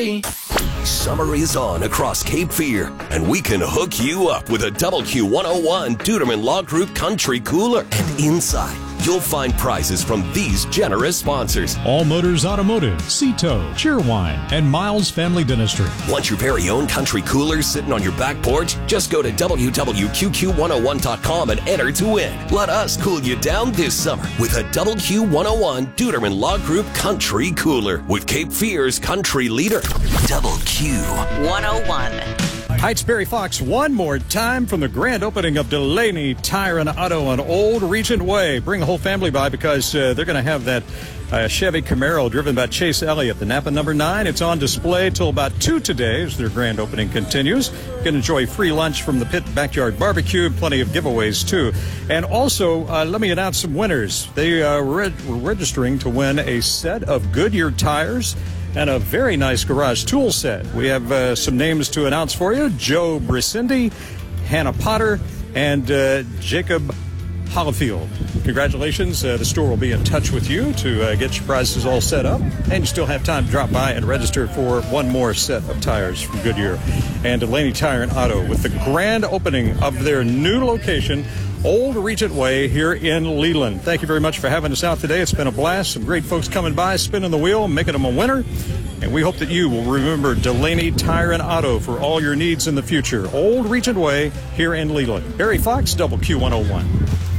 country. Summer is on across Cape Fear, and we can hook you up with a Double Q101 Duderman Law Group Country Cooler. And inside, you'll find prizes from these generous sponsors: All Motors Automotive, Cito, Cheerwine, and Miles Family Dentistry. Want your very own country cooler sitting on your back porch? Just go to www.qqq101.com and enter to win. Let us cool you down this summer with a Double Q101 Duderman Law Group Country Cooler with Cape Fear's country leader, Double Q101. Hi, it's Barry Fox one more time from the grand opening of Delaney Tire and Auto on Old Regent Way. Bring the whole family by because they're going to have that Chevy Camaro driven by Chase Elliott, the Napa number 9. It's on display till about 2 today as their grand opening continues. You can enjoy free lunch from the Pit Backyard Barbecue and plenty of giveaways, too. And also, let me announce some winners. They were registering to win a set of Goodyear tires and a very nice garage tool set. We have some names to announce for you: Joe Brisindi, Hannah Potter, and Jacob Hollifield. Congratulations. The store will be in touch with you to get your prizes all set up, and you still have time to drop by and register for one more set of tires from Goodyear and Delaney Tire and Auto with the grand opening of their new location, Old Regent Way, here in Leland. Thank you very much for having us out today. It's been a blast. Some great folks coming by, spinning the wheel, making them a winner. And we hope that you will remember Delaney Tire and Auto for all your needs in the future. Old Regent Way, here in Leland. Barry Fox, Double Q101.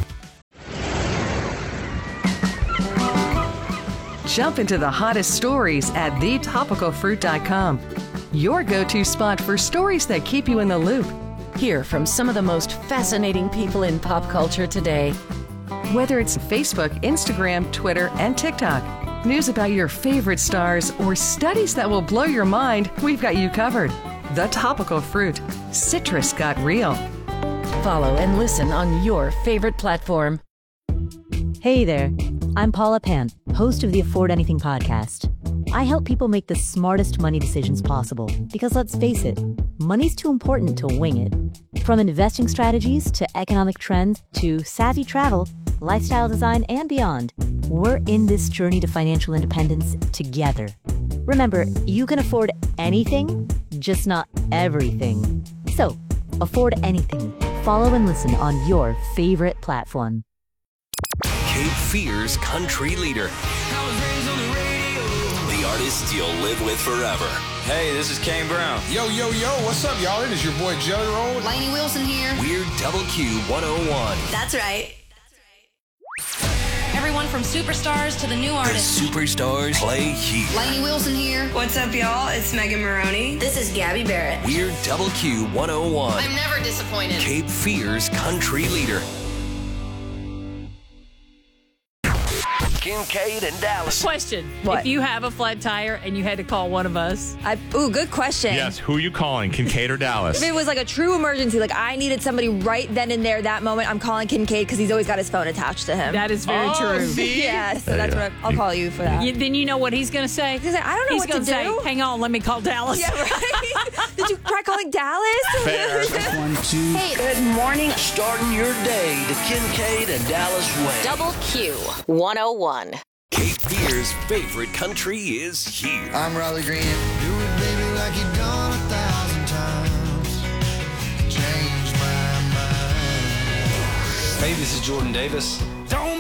Jump into the hottest stories at thetopicalfruit.com. Your go-to spot for stories that keep you in the loop. Hear from some of the most fascinating people in pop culture today. Whether it's Facebook, Instagram, Twitter, and TikTok, news about your favorite stars, or studies that will blow your mind, we've got you covered. The Topical Fruit. Citrus got real. Follow and listen on your favorite platform. Hey there, I'm Paula Pant, host of the Afford Anything podcast. I help people make the smartest money decisions possible because, let's face it, money's too important to wing it. From investing strategies to economic trends to savvy travel, lifestyle design, and beyond, we're in this journey to financial independence together. Remember, you can afford anything, just not everything. So, afford anything. Follow and listen on your favorite platform. Cape Fear's country leader. The artist you'll live with forever. Hey, this is Kane Brown. Yo, what's up, y'all? It is your boy Jelly Roll. Lainey Wilson here. We're Double Q101. That's right. Everyone from superstars to the new artists. The superstars play here. Lainey Wilson here. What's up, y'all? It's Megan Maroney. This is Gabby Barrett. We're Double Q101. I'm never disappointed. Cape Fear's country leader. Kincaid and Dallas. Question. What? If you have a flat tire and you had to call one of us. Good question. Yes, who are you calling, Kincaid or Dallas? If it was like a true emergency, like I needed somebody right then and there, that moment, I'm calling Kincaid because he's always got his phone attached to him. That is very true. See? Yeah, so that's what I'll call you for that. Then you know what he's going to say? He's like, I don't know he's what to gonna say, do. hang on, let me call Dallas. Yeah, right? Did you try calling Dallas? Fair. 1, 2. Hey, Good morning. Starting your day the Kincaid and Dallas way. Double Q101. Cape Fear's favorite country is here. I'm Riley Green. Do it, baby, like you've done 1,000 times. Change my mind. Hey, this is Jordan Davis.